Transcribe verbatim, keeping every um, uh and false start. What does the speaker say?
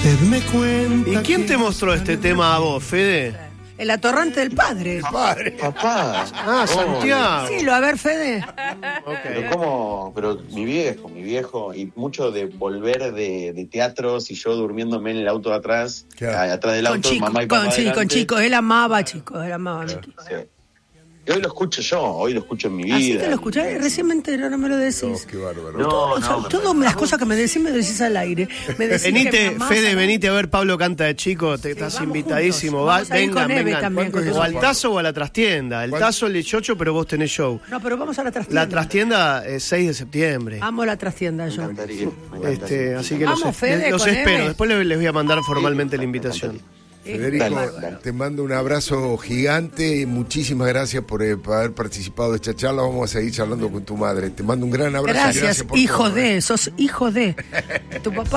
usted me cuenta. ¿Y quién te mostró este tema a vos, Fede? El atorrante del padre. Padre. Papá. Ah, Santiago. Sí, lo a ver, Fede. Ok. Pero cómo, pero mi viejo, mi viejo, y mucho de volver de, de teatros y yo durmiéndome en el auto de atrás, Claro. a- atrás del Con auto, chicos, mamá y papá con, sí, con adelante. chicos. Él amaba chicos, él amaba a Miki. Sí. Y hoy lo escucho yo, hoy lo escucho en mi vida. Así que lo escuché, recién me entero, no me lo decís. No, qué bárbaro. No, O sea, no, todas las cosas que me decís, me decís al aire. Me decís que Venite, mi mamá Fede, se- venite a ver Pablo Canta de Chico, te estás vamos invitadísimo. juntos. Va, Vamos a ir vengan, con Eve vengan. también, con ¿Cuándo es O eso? al Tazo o a la trastienda. El ¿Cuándo? Tazo el ocho, pero vos tenés show. No, pero vamos a la trastienda. La trastienda es seis de septiembre. Amo la trastienda Me yo. encantaría, me encantaría. Este, así que los, Vamos, Fede, los con espero. Eve. Después les, les voy a mandar formalmente la invitación. Federico, Dale, dale. te mando un abrazo gigante y muchísimas gracias por, eh, por haber participado de esta charla. Vamos a seguir charlando con tu madre. Te mando un gran abrazo. y Gracias, por hijo todo, ¿eh? de, sos hijo de. Tu papá